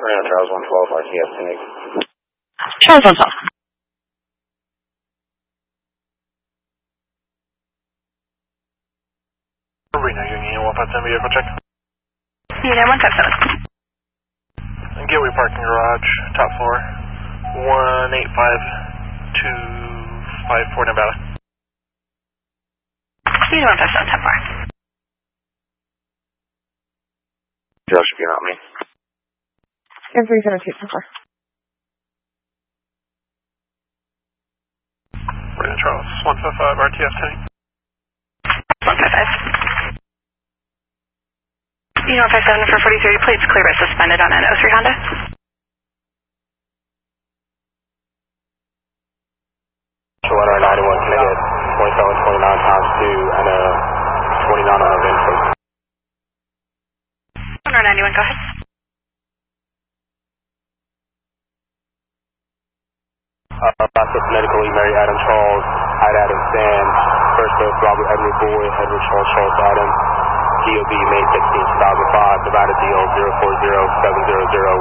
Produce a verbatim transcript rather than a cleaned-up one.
Reno Charles one twelve, R T F Cynic. Charles one twelve. Reno Union one five seven vehicle check. Union one five seven. Gateway parking garage, top floor, one eight five two five four Nevada. Union one five seven, top floor. Josh, if you're not me. And three seven two, top floor. Reno Charles one five five, R T F ten. one five five. Union one five seven for forty-three, plates clear but suspended on an oh three Honda. one ninety-one, can I get twenty-seven twenty-nine times two and a twenty-nine on a VIN, please? one ninety-one, go ahead. Uh, Process Medical, Mary Adam Charles, Hyde Adam Sam, first of Robert Edward Boyd, Edward Charles Charles Adam, G O B May sixteenth, two thousand five, Nevada D O zero four zero seven zero zero